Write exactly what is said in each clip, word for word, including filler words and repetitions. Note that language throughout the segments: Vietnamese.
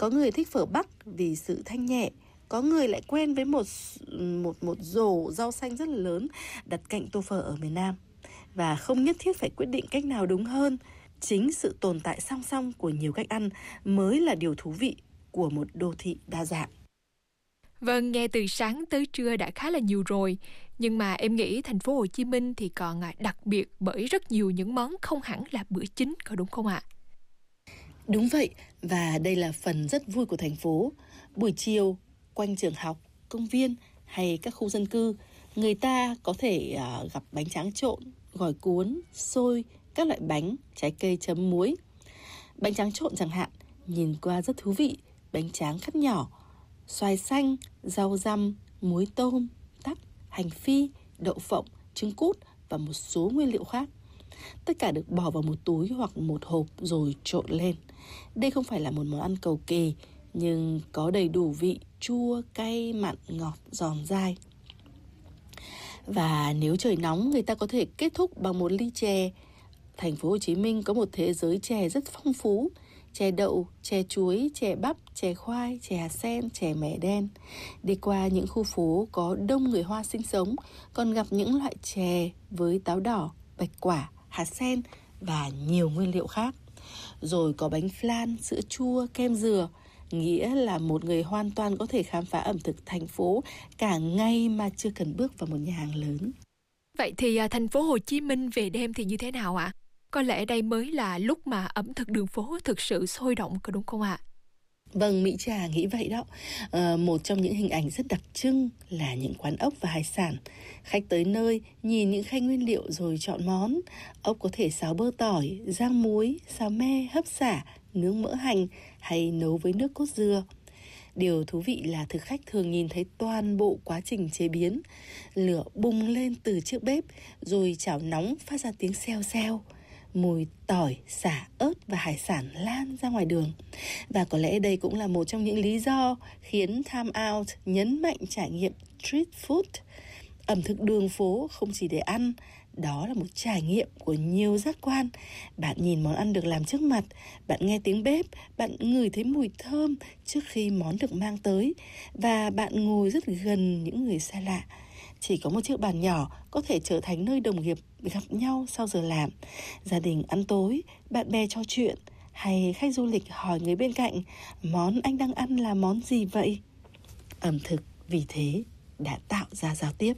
Có người thích phở Bắc vì sự thanh nhẹ, có người lại quen với một một một rổ rau xanh rất là lớn đặt cạnh tô phở ở miền Nam. Và không nhất thiết phải quyết định cách nào đúng hơn. Chính sự tồn tại song song của nhiều cách ăn mới là điều thú vị của một đô thị đa dạng. Vâng, nghe từ sáng tới trưa đã khá là nhiều rồi, nhưng mà em nghĩ thành phố Hồ Chí Minh thì còn đặc biệt bởi rất nhiều những món không hẳn là bữa chính, có đúng không ạ? Đúng vậy, và đây là phần rất vui của thành phố. Buổi chiều, quanh trường học, công viên hay các khu dân cư, người ta có thể uh, gặp bánh tráng trộn, gỏi cuốn, xôi, các loại bánh, trái cây chấm muối. Bánh tráng trộn chẳng hạn, nhìn qua rất thú vị, bánh tráng cắt nhỏ, xoài xanh, rau răm, muối tôm, tắc, hành phi, đậu phộng, trứng cút và một số nguyên liệu khác. Tất cả được bỏ vào một túi hoặc một hộp rồi trộn lên. Đây không phải là một món ăn cầu kỳ, nhưng có đầy đủ vị chua, cay, mặn, ngọt, giòn dai. Và nếu trời nóng, người ta có thể kết thúc bằng một ly chè. Thành phố Hồ Chí Minh có một thế giới chè rất phong phú. Chè đậu, chè chuối, chè bắp, chè khoai, chè hạt sen, chè mè đen. Đi qua những khu phố có đông người Hoa sinh sống, còn gặp những loại chè với táo đỏ, bạch quả, hạt sen và nhiều nguyên liệu khác. Rồi có bánh flan, sữa chua, kem dừa, nghĩa là một người hoàn toàn có thể khám phá ẩm thực thành phố cả ngày mà chưa cần bước vào một nhà hàng lớn. Vậy thì à, thành phố Hồ Chí Minh về đêm thì như thế nào ạ? Có lẽ đây mới là lúc mà ẩm thực đường phố thực sự sôi động, có đúng không ạ? Vâng, Mỹ Trà nghĩ vậy đó. À, một trong những hình ảnh rất đặc trưng là những quán ốc và hải sản. Khách tới nơi nhìn những khay nguyên liệu rồi chọn món. Ốc có thể xào bơ tỏi, rang muối, xào me, hấp xả, nướng mỡ hành hay nấu với nước cốt dưa. Điều thú vị là thực khách thường nhìn thấy toàn bộ quá trình chế biến. Lửa bùng lên từ chiếc bếp rồi chảo nóng phát ra tiếng xèo xèo. Mùi tỏi, sả, ớt và hải sản lan ra ngoài đường. Và có lẽ đây cũng là một trong những lý do khiến Time Out nhấn mạnh trải nghiệm street food. Ẩm thực đường phố không chỉ để ăn, đó là một trải nghiệm của nhiều giác quan. Bạn nhìn món ăn được làm trước mặt, bạn nghe tiếng bếp, bạn ngửi thấy mùi thơm trước khi món được mang tới, và bạn ngồi rất gần những người xa lạ. Chỉ có một chiếc bàn nhỏ có thể trở thành nơi đồng nghiệp gặp nhau sau giờ làm, gia đình ăn tối, bạn bè trò chuyện, hay khách du lịch hỏi người bên cạnh, món anh đang ăn là món gì vậy? Ẩm thực vì thế đã tạo ra giao tiếp.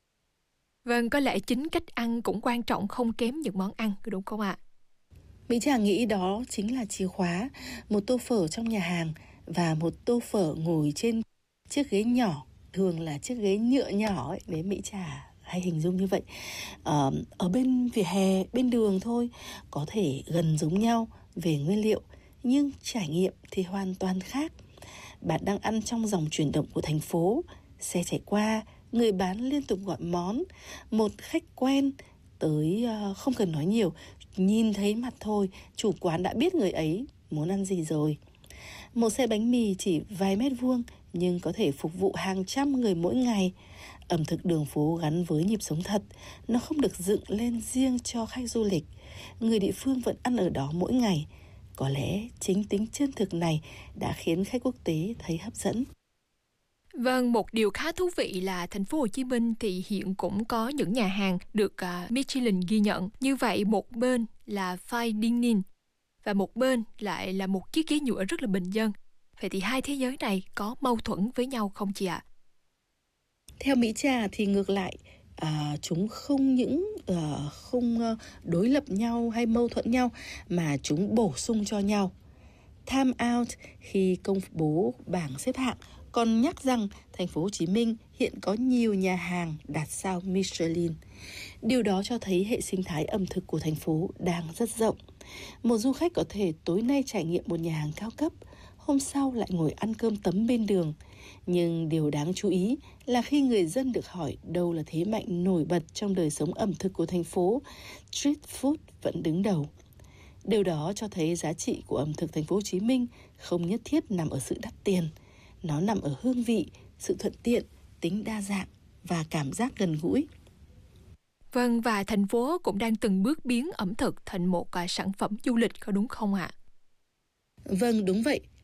Vâng, có lẽ chính cách ăn cũng quan trọng không kém những món ăn, đúng không ạ? Mỹ Trà nghĩ đó chính là chìa khóa. Một tô phở trong nhà hàng và một tô phở ngồi trên chiếc ghế nhỏ, thường là chiếc ghế nhựa nhỏ ấy, đấy Mỹ Trà hay hình dung như vậy. Ờ, ở bên vỉa hè, bên đường thôi, có thể gần giống nhau về nguyên liệu, nhưng trải nghiệm thì hoàn toàn khác. Bạn đang ăn trong dòng chuyển động của thành phố, xe chạy qua, người bán liên tục gọi món, một khách quen tới uh, không cần nói nhiều, nhìn thấy mặt thôi, chủ quán đã biết người ấy muốn ăn gì rồi. Một xe bánh mì chỉ vài mét vuông nhưng có thể phục vụ hàng trăm người mỗi ngày. Ẩm thực đường phố gắn với nhịp sống thật, nó không được dựng lên riêng cho khách du lịch. Người địa phương vẫn ăn ở đó mỗi ngày. Có lẽ chính tính chân thực này đã khiến khách quốc tế thấy hấp dẫn. Vâng, một điều khá thú vị là thành phố Hồ Chí Minh thì hiện cũng có những nhà hàng được uh, Michelin ghi nhận. Như vậy một bên là fine dining và một bên lại là một chiếc ghế nhựa rất là bình dân. Vậy thì hai thế giới này có mâu thuẫn với nhau không chị ạ? Theo Mỹ Trà thì ngược lại, à, chúng không những uh, không uh, đối lập nhau hay mâu thuẫn nhau mà chúng bổ sung cho nhau. Time Out khi công bố bảng xếp hạng còn nhắc rằng thành phố Hồ Chí Minh hiện có nhiều nhà hàng đạt sao Michelin. Điều đó cho thấy hệ sinh thái ẩm thực của thành phố đang rất rộng. Một du khách có thể tối nay trải nghiệm một nhà hàng cao cấp, hôm sau lại ngồi ăn cơm tấm bên đường. Nhưng điều đáng chú ý là khi người dân được hỏi đâu là thế mạnh nổi bật trong đời sống ẩm thực của thành phố, street food vẫn đứng đầu. Điều đó cho thấy giá trị của ẩm thực thành phố Hồ Chí Minh không nhất thiết nằm ở sự đắt tiền. Nó nằm ở hương vị, sự thuận tiện, tính đa dạng và cảm giác gần gũi. Vâng, và thành phố cũng đang từng bước biến ẩm thực thành một uh, sản phẩm du lịch, có đúng không ạ? Vâng, đúng vậy.